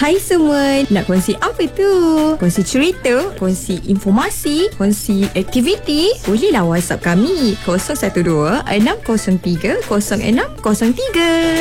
Hai semua, nak kongsi apa tu? Kongsi cerita, kongsi informasi, kongsi aktiviti? Bolehlah WhatsApp kami 012 603 0603.